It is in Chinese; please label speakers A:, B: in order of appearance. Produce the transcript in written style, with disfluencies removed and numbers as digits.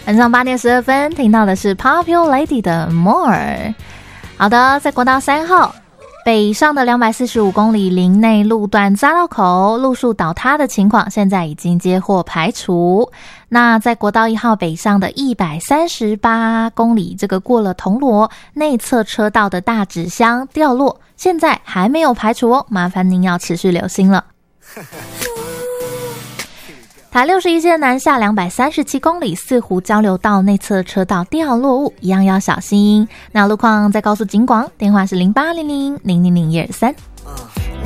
A: 晚上8点12分听到的是 Popular Lady 的 More。 好的，在国道3号北上的245公里林内路段匝道口路树倒塌的情况现在已经接获排除。那在国道1号北上的138公里，这个过了铜锣内侧车道的大纸箱掉落现在还没有排除哦，麻烦您要持续留心了。台61线南下237公里四湖交流道内侧车道掉落物，一样要小心。那路况再告诉警广，电话是080000000123。